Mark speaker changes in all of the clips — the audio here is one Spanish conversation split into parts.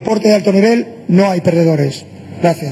Speaker 1: deporte de alto nivel no hay perdedores. Gracias.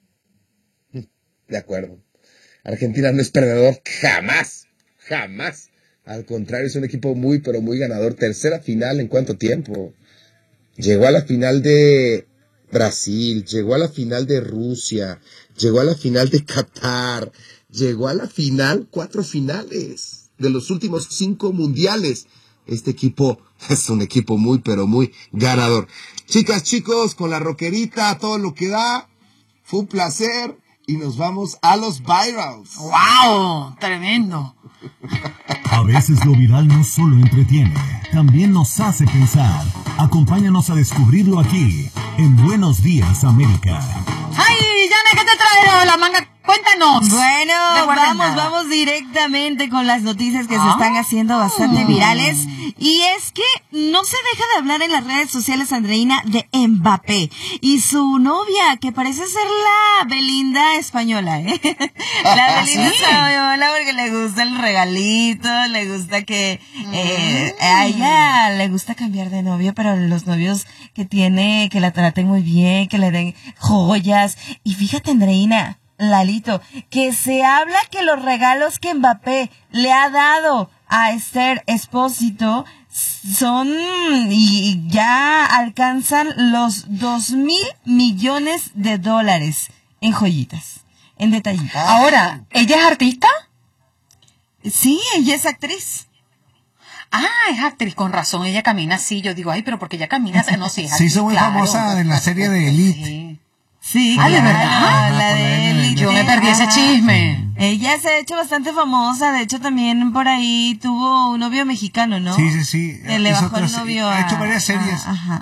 Speaker 2: De acuerdo. Argentina no es perdedor jamás. Jamás. Al contrario, es un equipo muy, pero muy ganador. Tercera final en cuánto tiempo. Llegó a la final de Brasil, llegó a la final de Rusia, llegó a la final de Qatar, llegó a la final, 4 finales de los últimos 5 mundiales. Este equipo es un equipo muy, pero muy ganador. Chicas, chicos, con la rockerita, todo lo que da. Fue un placer y nos vamos a los virals.
Speaker 3: ¡Wow! Tremendo.
Speaker 4: A veces lo viral no solo entretiene, también nos hace pensar. Acompáñanos a descubrirlo aquí, en Buenos Días, América.
Speaker 3: ¡Ay, Yana, qué te trae de la manga! Cuéntanos.
Speaker 5: Bueno, vamos directamente con las noticias que se están haciendo bastante virales. Y es que no se deja de hablar en las redes sociales, Andreina, de Mbappé y su novia, que parece ser la Belinda española, ¿eh? La Belinda española, porque le gusta el regalito, le gusta que a ella le gusta cambiar de novio, pero los novios que tiene, que la traten muy bien, que le den joyas. Y fíjate, Andreina, Lalito, que se habla que los regalos que Mbappé le ha dado a Esther Expósito son y ya alcanzan los 2,000 millones de dólares en joyitas, en detallitos.
Speaker 3: Ahora, ¿ella es artista?
Speaker 5: Sí, ella es actriz.
Speaker 3: Ah, es actriz, con razón, ella camina así. Yo digo, ay, pero porque ella camina, no, sí, es
Speaker 6: se hizo muy famosa en la serie de Elite.
Speaker 5: Sí,
Speaker 3: de verdad.
Speaker 5: La de Elite.
Speaker 3: Yo me perdí ese chisme.
Speaker 5: Ella se ha hecho bastante famosa, de hecho también por ahí tuvo un novio mexicano, ¿no?
Speaker 6: Sí.
Speaker 5: Le bajó el novio
Speaker 6: ha hecho varias series.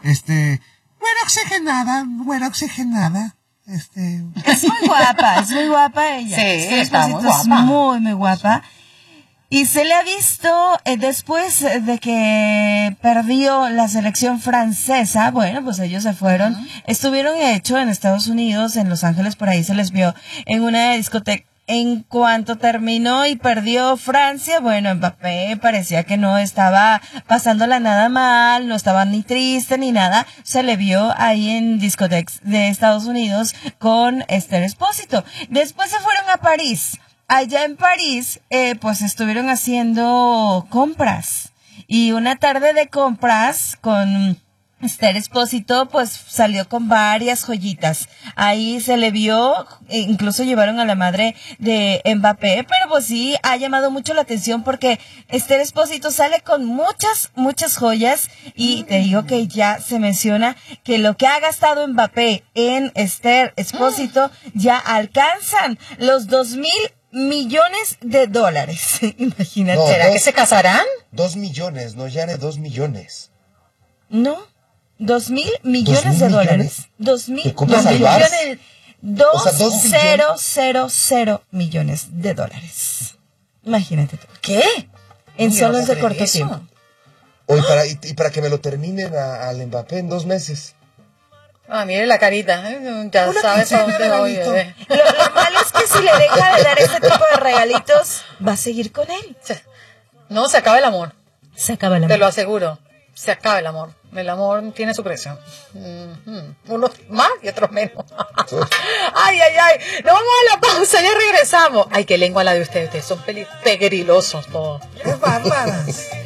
Speaker 6: Buena oxigenada.
Speaker 5: Es muy guapa ella.
Speaker 3: Sí, está muy guapa.
Speaker 5: Es muy guapa. Y se le ha visto después de que perdió la selección francesa. Bueno, pues ellos se fueron. Estuvieron, hecho, en Estados Unidos, en Los Ángeles, por ahí se les vio en una discoteca. En cuanto terminó y perdió Francia, bueno, Mbappé parecía que no estaba pasándola nada mal, no estaba ni triste ni nada. Se le vio ahí en discotecas de Estados Unidos con Esther Expósito. Después se fueron a París. Allá en París, pues estuvieron haciendo compras. Y una tarde de compras con Esther Expósito, pues salió con varias joyitas. Ahí se le vio, incluso llevaron a la madre de Mbappé, pero pues sí, ha llamado mucho la atención porque Esther Expósito sale con muchas joyas y te digo que ya se menciona que lo que ha gastado Mbappé en Esther Expósito ya alcanzan los 2,000 millones de dólares. Imagínate.
Speaker 2: No,
Speaker 3: ¿Será que se casarán?
Speaker 2: 2 millones, no, ya haré 2 millones.
Speaker 5: No, 2,000 millones de dólares. 2,000 millones. 2,000 millones de dólares. Imagínate tú.
Speaker 3: ¿Qué?
Speaker 5: En solo ese corto tiempo.
Speaker 2: Oye, para que me lo terminen al Mbappé en 2 meses.
Speaker 3: Ah, mire la carita, ya sabes a dónde va hoy, bebé.
Speaker 5: Lo malo es que si le deja de dar ese tipo de regalitos, va a seguir con él.
Speaker 3: No, se acaba el amor.
Speaker 5: Se acaba el amor.
Speaker 3: Te lo aseguro. Se acaba el amor. El amor tiene su precio. Unos más y otros menos. Ay. Nos vamos a la pausa, ya regresamos. Ay, qué lengua la de ustedes. Son pegrilosos todos.
Speaker 6: ¡Qué bárbaras!